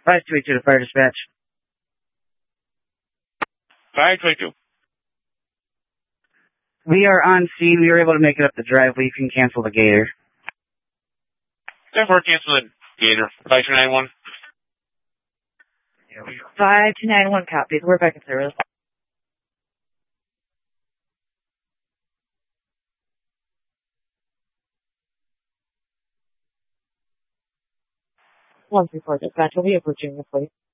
522 to fire dispatch. 522. We are on scene. We were able to make it up the driveway. You can cancel the gator. 10-4, cancel the gator. 5291. 5291 copies. We're back in service. 134 dispatch will be approaching the place.